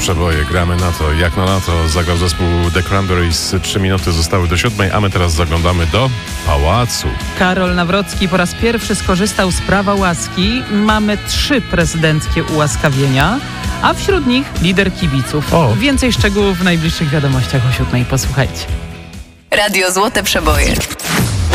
Przeboje, gramy na to, jak na to zagrał zespół The Cranberries. 3 minuty zostały do 7, a my teraz zaglądamy do Pałacu. Karol Nawrocki po raz pierwszy skorzystał z prawa łaski. Mamy 3 prezydenckie ułaskawienia, a wśród nich lider kibiców. Więcej szczegółów w najbliższych wiadomościach o 7. Posłuchajcie. Radio Złote Przeboje.